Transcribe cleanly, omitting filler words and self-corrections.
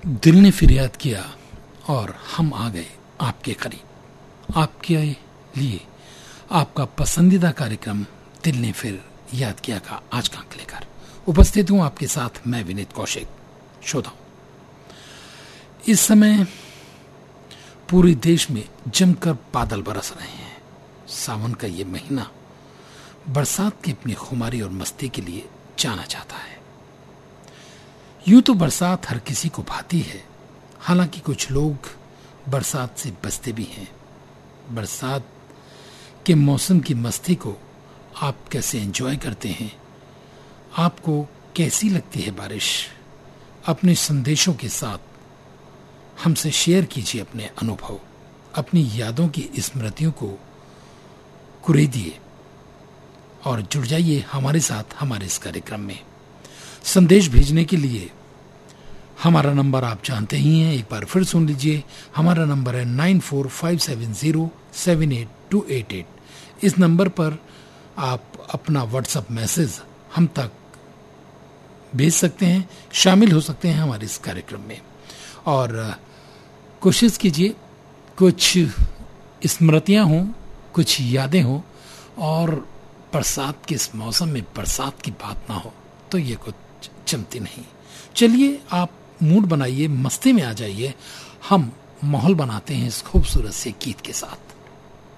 दिल ने फिर याद किया और हम आ गए आपके करीब। आपके लिए आपका पसंदीदा कार्यक्रम दिल ने फिर याद किया का आज का अंक लेकर उपस्थित हूं आपके साथ मैं विनीत कौशिक श्रोताओं। इस समय पूरे देश में जमकर बादल बरस रहे हैं। सावन का ये महीना बरसात की अपनी खुमारी और मस्ती के लिए जाना जाता है। यूं तो बरसात हर किसी को भाती है, हालांकि कुछ लोग बरसात से बचते भी हैं। बरसात के मौसम की मस्ती को आप कैसे एंजॉय करते हैं? आपको कैसी लगती है बारिश? अपने संदेशों के साथ हमसे शेयर कीजिए अपने अनुभव, अपनी यादों की स्मृतियों को कुरेदिए और जुड़ जाइए हमारे साथ हमारे इस कार्यक्रम में। संदेश भेजने के लिए हमारा नंबर आप जानते ही हैं, एक बार फिर सुन लीजिए। हमारा नंबर है 9457078288। इस नंबर पर आप अपना व्हाट्सएप मैसेज हम तक भेज सकते हैं, शामिल हो सकते हैं हमारे इस कार्यक्रम में और कोशिश कीजिए कुछ स्मृतियां हों, कुछ यादें हों और बरसात के इस मौसम में बरसात की बात ना हो तो ये कुछ जमती नहीं। चलिए आप मूड बनाइए, मस्ती में आ जाइए। हम माहौल बनाते हैं इस खूबसूरत से गीत के साथ।